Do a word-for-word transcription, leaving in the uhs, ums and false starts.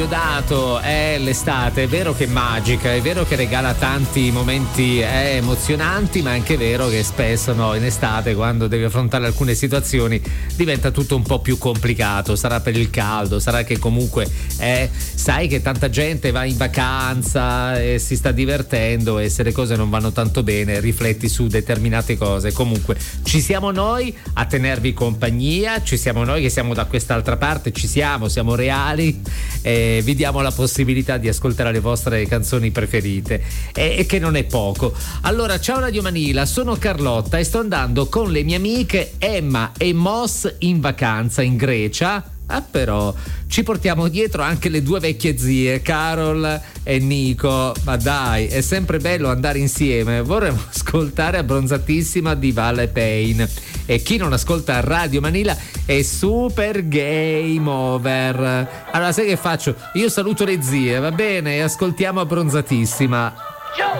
Dato è l'estate, è vero che è magica, è vero che regala tanti momenti eh, emozionanti, ma è anche vero che spesso no, in estate, quando devi affrontare alcune situazioni, diventa tutto un po' più complicato. Sarà per il caldo, sarà che comunque eh, sai che tanta gente va in vacanza e si sta divertendo, e se le cose non vanno tanto bene rifletti su determinate cose. Comunque ci siamo noi a tenervi compagnia, ci siamo noi che siamo da quest'altra parte, ci siamo, siamo reali. Eh, vi diamo la possibilità di ascoltare le vostre canzoni preferite e, e che non è poco. Allora, ciao Radio Manila, sono Carlotta e sto andando con le mie amiche Emma e Mos in vacanza in Grecia. Ah, però ci portiamo dietro anche le due vecchie zie, Carol e Nico. Ma dai, è sempre bello andare insieme. Vorremmo ascoltare Abbronzatissima di Vale Pain. E chi non ascolta Radio Manila è super game over. Allora, sai che faccio? Io saluto le zie, va bene? E ascoltiamo Abbronzatissima.